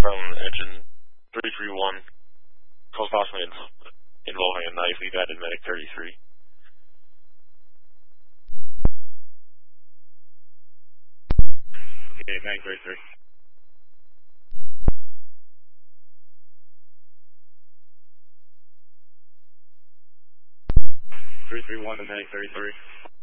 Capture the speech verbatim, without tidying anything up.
from engine three three one, cause possibly involving a knife. We've added medic thirty-three. Okay, medic thirty-three. three three one to medic thirty-three.